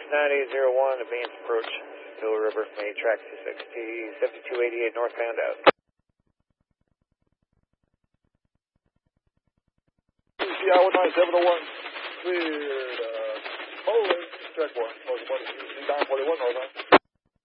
9801, advance approach, Hill River, May track 260, 7288 northbound out. CI 19701, cleared, Poland, track 1, 941 northbound.